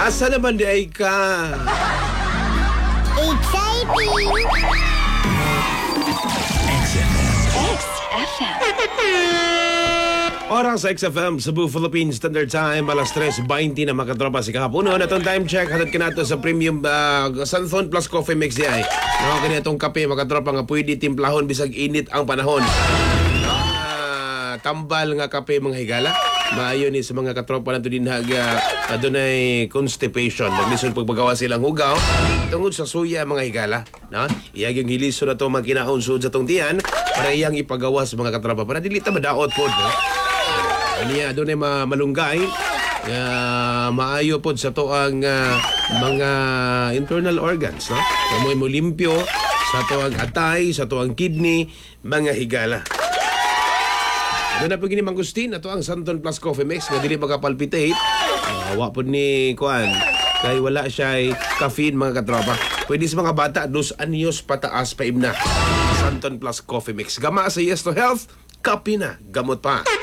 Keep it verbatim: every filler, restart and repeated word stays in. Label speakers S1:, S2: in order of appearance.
S1: Asa naman di ay ka?
S2: Exciting!
S3: X F M.
S2: X F M.
S1: Oras sa X F M, Cebu, Philippines Standard Time, alas tres twenty na makatropa si kahapono. Natong time check, hatad ka nato sa premium uh, Santhon plus Coffee Mix di ay. No, kanitong kape, makatropa nga pwede timplahon bisag init ang panahon. Uh, tambal nga kape mga higala. Maayo ni sa mga katropa nato din haga adunay constipation. Naglisod pagpagawa silang hugaw tungod sa suya mga higala. No? Iyag yung hilisod na ito magkinaon sud sa tong tiyan para iyang ipagawas mga katropa. Para dili ta madaot po. No? Niya doon ay ma malunggay uh, maayo pod sa to ang uh, mga internal organs, no? Kamoy mo limpyo sa to ang atay, sa to ang kidney, mga higala. Doon na po gini mangustin, ato ang Santhon Plus Coffee Mix nga dili magapalpitate. Uh, wa pod ni kuan kay wala siya ay caffeine mga katropa. Pwede sa mga bata dos anyos pataas pa imna. Santhon Plus Coffee Mix. Gama sa Yes to Health, kape na, gamot pa.